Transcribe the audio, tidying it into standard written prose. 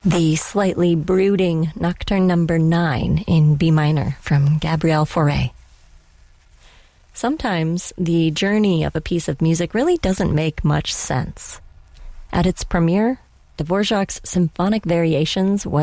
The slightly brooding Nocturne number 9 in B minor from Gabriel Fauré. Sometimes the journey of a piece of music really doesn't make much sense. At its premiere, Dvorak's Symphonic Variations was